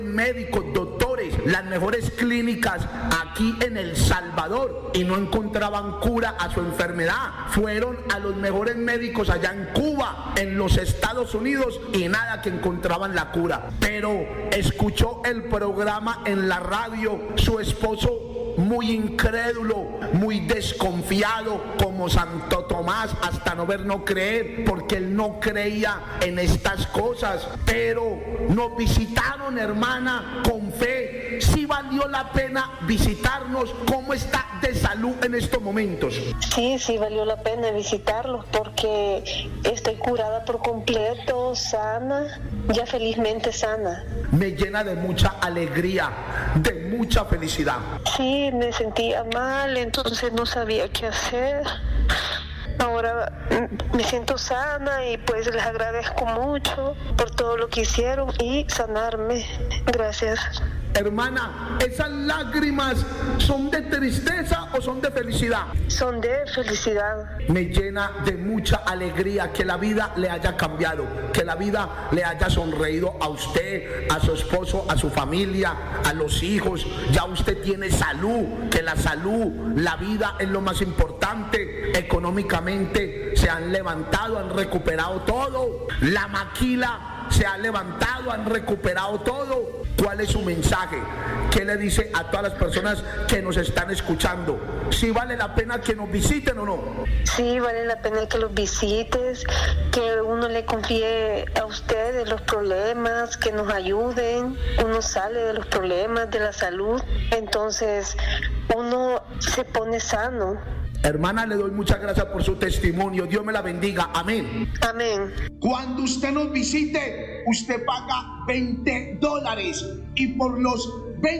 médicos, doctores, las mejores clínicas aquí en El Salvador y no encontraban cura a su enfermedad. Fueron a los mejores médicos allá en Cuba, en los Estados Unidos, y nada que encontraban la cura. Pero escuchó el programa en la radio, su esposo muy incrédulo, muy desconfiado, como Santo Tomás, hasta no ver, no creer, porque él no creía en estas cosas. Pero nos visitaron, hermana, con fe. Sí valió la pena visitarnos. ¿Cómo está de salud en estos momentos? Sí valió la pena visitarlos, porque estoy curada por completo, sana, ya felizmente sana. Me llena de mucha alegría, de mucha felicidad. Sí, me sentía mal, entonces no sabía qué hacer. Ahora me siento sana y pues les agradezco mucho por todo lo que hicieron y sanarme. Gracias. Hermana, ¿esas lágrimas son de tristeza o son de felicidad? Son de felicidad. Me llena de mucha alegría que la vida le haya cambiado, que la vida le haya sonreído a usted, a su esposo, a su familia, a los hijos. Ya usted tiene salud, que la salud, la vida es lo más importante. Económicamente se han levantado, han recuperado todo. La maquila se ha levantado, han recuperado todo. ¿Cuál es su mensaje? ¿Qué le dice a todas las personas que nos están escuchando? ¿Sí vale la pena que nos visiten o no? Sí, vale la pena que los visites, que uno le confíe a ustedes los problemas, que nos ayuden. Uno sale de los problemas de la salud, entonces uno se pone sano. Hermana, le doy muchas gracias por su testimonio. Dios me la bendiga. Amén. Amén. Cuando usted nos visite, usted paga $20 y por los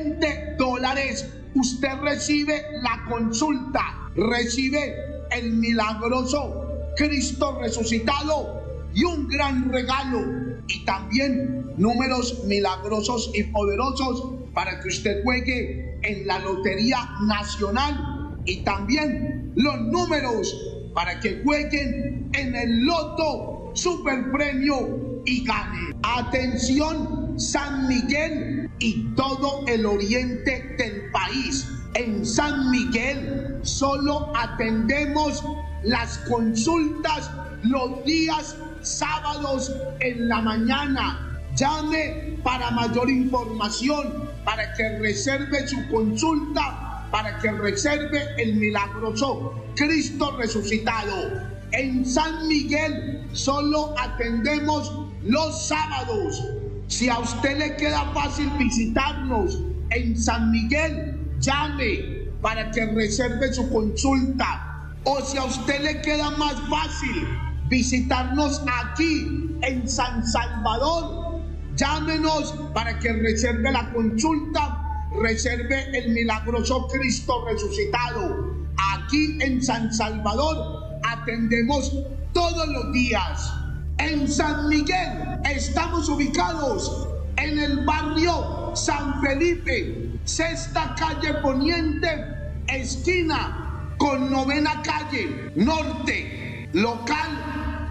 $20 usted recibe la consulta, recibe el milagroso Cristo resucitado y un gran regalo, y también números milagrosos y poderosos para que usted juegue en la Lotería Nacional, y también los números para que jueguen en el Loto Superpremio y gane. Atención, San Miguel y todo el oriente del país. En San Miguel solo atendemos las consultas los días sábados en la mañana. Llame para mayor información, para que reserve su consulta, para que reserve el milagroso Cristo resucitado. En San Miguel solo atendemos los sábados. Si a usted le queda fácil visitarnos en San Miguel, llame para que reserve su consulta. O si a usted le queda más fácil visitarnos aquí en San Salvador, llámenos para que reserve la consulta, reserve el milagroso Cristo resucitado. Aquí en San Salvador atendemos todos los días. En San Miguel estamos ubicados en el barrio San Felipe, sexta calle poniente, esquina con novena calle norte, local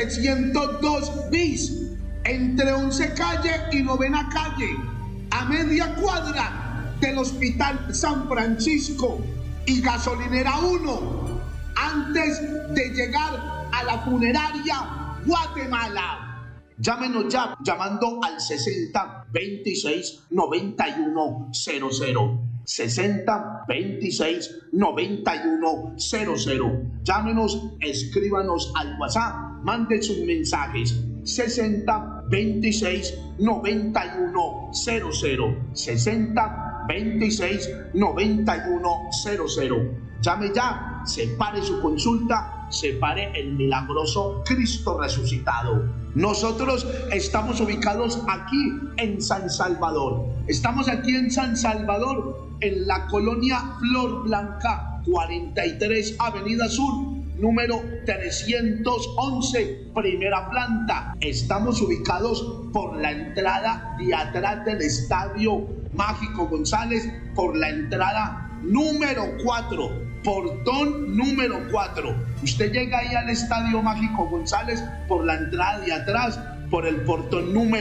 702 bis, entre 11 calle y novena calle, a media cuadra del Hospital San Francisco y Gasolinera 1, antes de llegar a la funeraria Guatemala. Llámenos ya llamando al 60 26 91 00. 60 26 91 00. Llámenos, escríbanos al WhatsApp, manden sus mensajes. 60 26 91 00. 60 26 91 00. Llame ya, separe su consulta, separe el milagroso Cristo resucitado. Nosotros estamos ubicados aquí en San Salvador. Estamos aquí en San Salvador, en la colonia Flor Blanca, 43 Avenida Sur, número 311, primera planta. Estamos ubicados por la entrada de atrás del Estadio Mágico González, por la entrada número 4, portón número 4. Usted llega ahí al Estadio Mágico González por la entrada de atrás, por el portón número